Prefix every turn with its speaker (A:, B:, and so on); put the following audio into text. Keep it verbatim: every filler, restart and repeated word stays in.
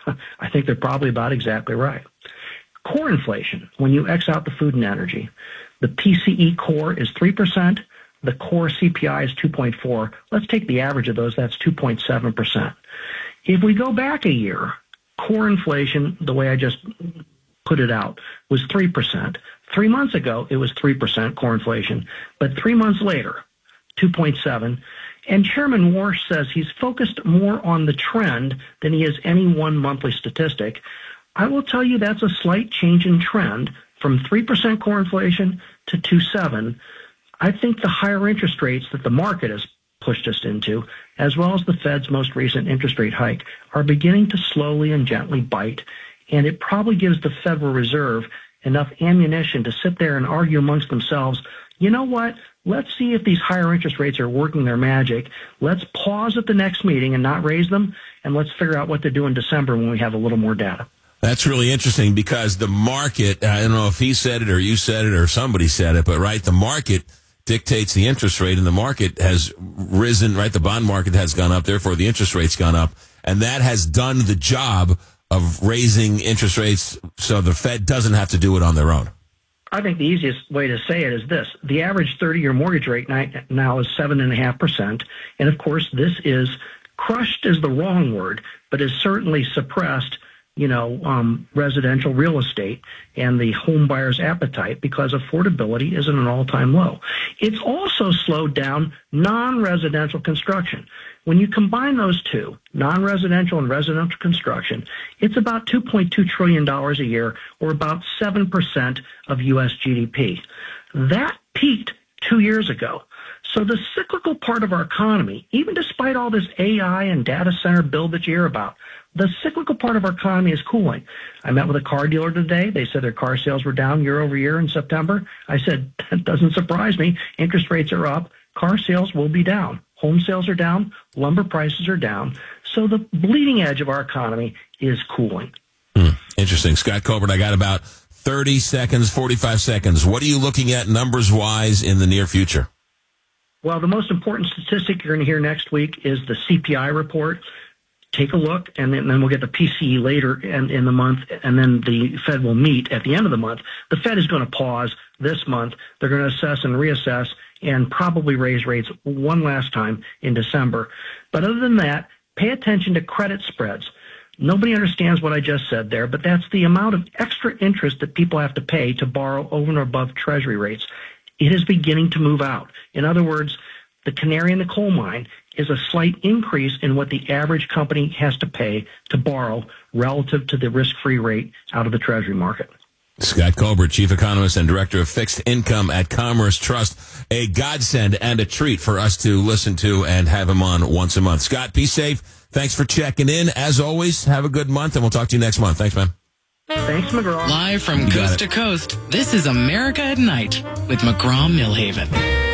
A: I think they're probably about exactly right. Core inflation, when you X out the food and energy, the P C E core is three percent. The core C P I is two point four. Let's take the average of those. That's two point seven percent. If we go back a year, core inflation, the way I just put it out, was three percent. Three months ago, it was three percent core inflation. But three months later, two point seven. And Chairman Warsh says he's focused more on the trend than he is any one monthly statistic. I will tell you that's a slight change in trend from three percent core inflation to two point seven. I think the higher interest rates that the market has pushed us into, as well as the Fed's most recent interest rate hike, are beginning to slowly and gently bite. And it probably gives the Federal Reserve enough ammunition to sit there and argue amongst themselves, you know what, let's see if these higher interest rates are working their magic. Let's pause at the next meeting and not raise them, and let's figure out what to do in December when we have a little more data.
B: That's really interesting because the market, I don't know if he said it or you said it or somebody said it, but right, the market dictates the interest rate, and the market has risen, right? The bond market has gone up, therefore the interest rate's gone up, and that has done the job of raising interest rates so the Fed doesn't have to do it on their own.
A: I think the easiest way to say it is this. The average thirty-year mortgage rate now is seven point five percent, and of course this is crushed is the wrong word, but is certainly suppressed you know, um, residential real estate and the home buyer's appetite because affordability is at an all-time low. It's also slowed down non-residential construction. When you combine those two, non-residential and residential construction, it's about two point two trillion dollars a year, or about seven percent of U S G D P. That peaked two years ago. So the cyclical part of our economy, even despite all this A I and data center build that you hear about, the cyclical part of our economy is cooling. I met with a car dealer today. They said their car sales were down year over year in September. I said, that doesn't surprise me. Interest rates are up. Car sales will be down. Home sales are down. Lumber prices are down. So the bleeding edge of our economy is cooling.
B: Hmm. Interesting. Scott Colbert, I got about thirty seconds, forty-five seconds. What are you looking at numbers-wise in the near future?
A: Well, the most important statistic you're going to hear next week is the C P I report. Take a look, and then, and then we'll get the P C E later in, in the month, and then the Fed will meet at the end of the month. The Fed is going to pause this month. They're going to assess and reassess and probably raise rates one last time in December. But other than that, pay attention to credit spreads. Nobody understands what I just said there, but that's the amount of extra interest that people have to pay to borrow over and above Treasury rates. It is beginning to move out. In other words, the canary in the coal mine is a slight increase in what the average company has to pay to borrow relative to the risk-free rate out of the Treasury market.
B: Scott Colbert, Chief Economist and Director of Fixed Income at Commerce Trust. A godsend and a treat for us to listen to and have him on once a month. Scott, be safe. Thanks for checking in. As always, have a good month, and we'll talk to you next month. Thanks, man.
A: Thanks, McGraw.
C: Live from coast to coast, this is America at Night with McGraw Millhaven.